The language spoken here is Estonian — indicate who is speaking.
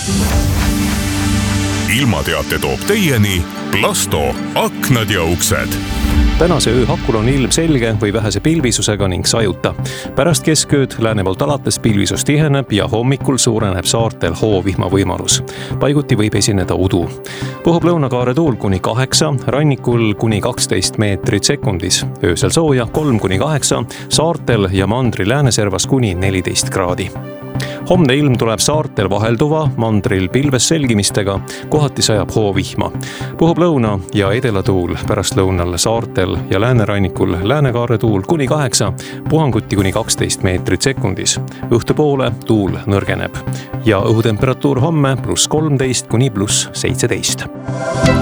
Speaker 1: ilmateate toob teieni Plasto aknad ja uksed.
Speaker 2: Tänase öö hakul on ilm selge või vähese pilvisusega ning sajuta. Pärast keskööd lääne poolt alates pilvisus tiheneb ja hommikul suureneb saartel hoovihma võimalus. Paiguti võib esineda udu. Puhub lõunakaare tuul kuni 8, rannikul kuni 12 meetrit sekundis. Öösel sooja 3-8, saartel ja mandri lääneservas kuni 14 kraadi. Homne ilm tuleb saartel vahelduva, mandril pilves selgimistega, kohati sajab hoovihma. Puhub lõuna ja edelatuul, pärast lõunal saartel ja läänerannikul läänekaare tuul kuni 8, puhanguti kuni 12 meetrit sekundis. Õhtupoole tuul nõrgeneb ja õhutemperatuur homme +13 kuni +17.